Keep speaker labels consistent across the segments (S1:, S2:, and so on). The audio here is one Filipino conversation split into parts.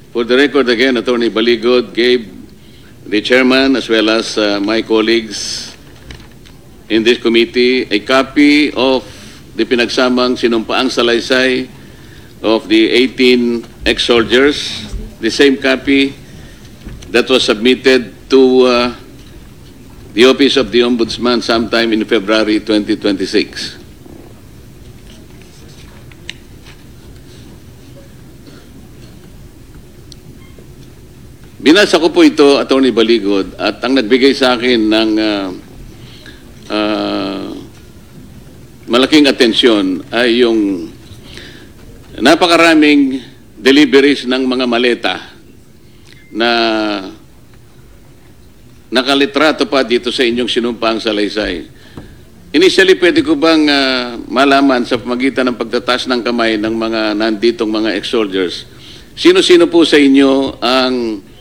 S1: For the record again, Attorney Baligod gave the chairman as well as my colleagues in this committee a copy of the pinagsamang sinumpaang salaysay of the 18 ex-soldiers, the same copy that was submitted to the Office of the Ombudsman sometime in February 2026. Binasa ko po ito, Attorney Baligod, at ang nagbigay sa akin ng malaking atensyon ay yung napakaraming deliveries ng mga maleta na nakalitrato pa dito sa inyong sinumpaang salaysay. Initially, pwede ko bang malaman sa pamagitan ng pagtataas ng kamay ng mga nanditong mga ex-soldiers, sino-sino po sa inyo ang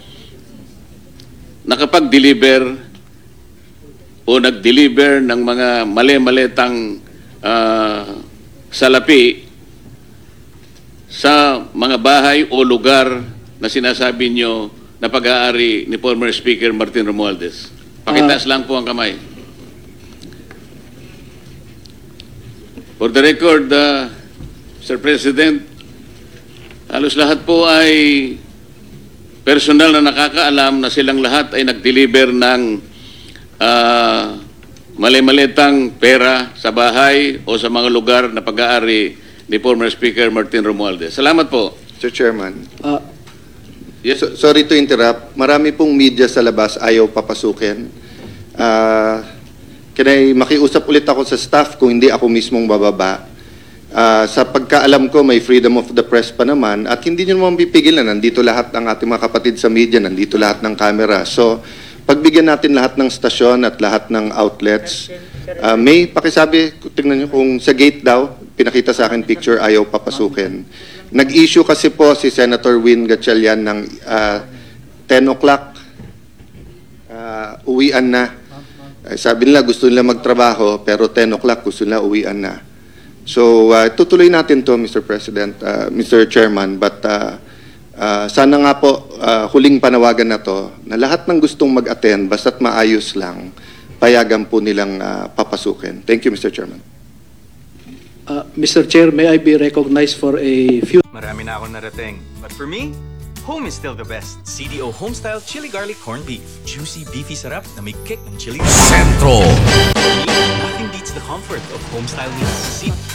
S1: nakapag-deliver o nag-deliver ng mga mali-maletang salapi sa mga bahay o lugar na sinasabi nyo na pag-aari ni former Speaker Martin Romualdez? Pakitaas lang po ang kamay. For the record, Mr. President, halos lahat po ay personal na nakakaalam na silang lahat ay nag-deliver ng mali-malitang pera sa bahay o sa mga lugar na pag-aari ni former Speaker Martin Romualdez. Salamat po.
S2: Mr. Chairman.
S1: Yes.
S2: Sorry to interrupt. Marami pong media sa labas ayaw papasukin. Makiusap ulit ako sa staff kung hindi ako mismong bababa. Sa pagkaalam ko, may freedom of the press pa naman at hindi nyo naman pipigilan. Nandito lahat ng ating mga kapatid sa media, nandito lahat ng camera. So, pagbigyan natin lahat ng stasyon at lahat ng outlets. May pakisabi, tingnan nyo kung sa gate daw, pinakita sa akin picture, ayaw papasukin. Nag-issue kasi po si Senator Win Gatchalian ng 10 o'clock, uwian na. Sabi nila gusto nila magtrabaho, pero 10 o'clock gusto nila uwian na. So, tutuloy natin to, Mr. President, Mr. Chairman, but sana nga po, huling panawagan na to, na lahat ng gustong mag-attend, basta't maayos lang, payagan po nilang papasukin. Thank you, Mr. Chairman.
S3: Mr. Chair, may I be recognized for a few...
S4: Marami na akong narating. But for me, home is still the best. CDO Homestyle Chili Garlic Corned Beef. Juicy, beefy sarap na may kick ng chili.
S5: Centro.
S4: Nothing beats the comfort of Homestyle meals. See?